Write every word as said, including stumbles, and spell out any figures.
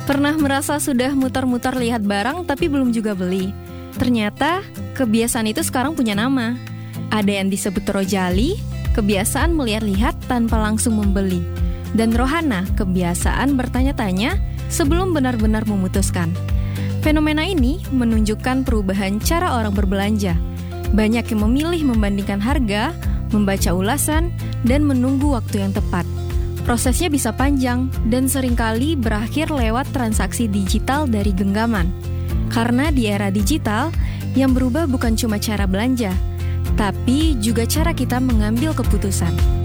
Pernah merasa sudah muter-muter lihat barang tapi belum juga beli? Ternyata kebiasaan itu sekarang punya nama. Ada yang disebut rojali, kebiasaan melihat-lihat tanpa langsung membeli. Dan rohana, kebiasaan bertanya-tanya sebelum benar-benar memutuskan. Fenomena ini menunjukkan perubahan cara orang berbelanja. Banyak yang memilih membandingkan harga, membaca ulasan, dan menunggu waktu yang tepat. Prosesnya bisa panjang dan seringkali berakhir lewat transaksi digital dari genggaman. Karena di era digital, yang berubah bukan cuma cara belanja, tapi juga cara kita mengambil keputusan.